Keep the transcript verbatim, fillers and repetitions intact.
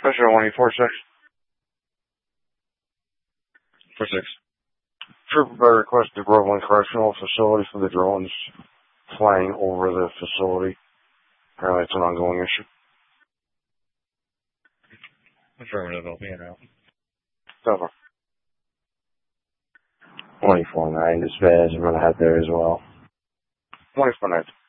Special one eight four six. four six. Trooper by request to Groveland Correctional Facility for the drones flying over the facility. Apparently it's an ongoing issue. Affirmative, I'll be in out. Over. twenty-four nine dispatch, I'm going to head there as well. twenty-four nine.